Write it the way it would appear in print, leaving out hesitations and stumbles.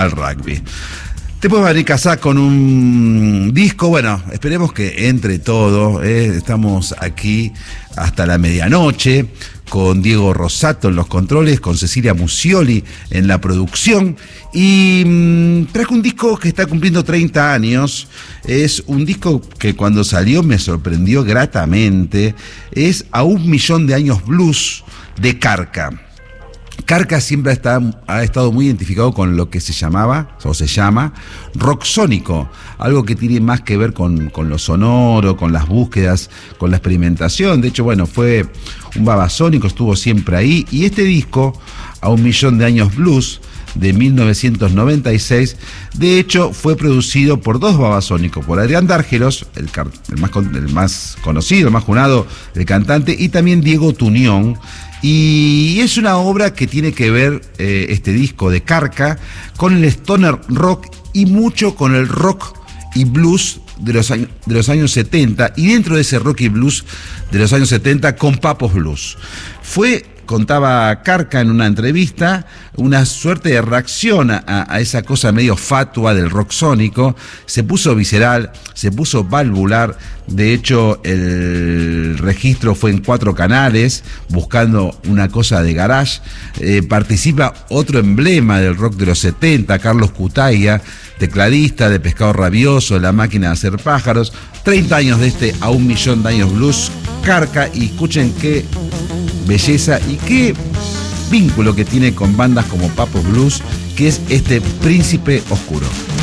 al rugby. Te puedes venir casar con un disco, bueno, esperemos que entre todo, estamos aquí hasta la medianoche, con Diego Rosato en los controles, con Cecilia Musioli en la producción, y traje un disco que está cumpliendo 30 años, es un disco que cuando salió me sorprendió gratamente, es A 1.000.000 de años blues de Carca. Carca siempre ha estado muy identificado con lo que se llamaba, o se llama, rock sónico, algo que tiene más que ver con lo sonoro, con las búsquedas, con la experimentación. De hecho, bueno, fue un babasónico, estuvo siempre ahí. Y este disco, A 1.000.000 de años blues, de 1996, de hecho fue producido por dos babasónicos, por Adrián Dárgelos, el más conocido, el más junado, el cantante, y también Diego Tuñón. Y es una obra que tiene que ver, este disco de Carca, con el stoner rock y mucho con el rock y blues de los años 70, y dentro de ese rock y blues de los años 70 con Papos Blues. Contaba Carca en una entrevista, una suerte de reacción a esa cosa medio fatua del rock sónico. Se puso visceral, se puso valvular. De hecho, el registro fue en 4 canales, buscando una cosa de garage. Participa otro emblema del rock de los 70, Carlos Cutaia, tecladista de Pescado Rabioso, La Máquina de Hacer Pájaros. 30 años de este A 1.000.000 de años blues, Carca, y escuchen qué belleza y qué vínculo que tiene con bandas como Papos Blues, que es este Príncipe Oscuro.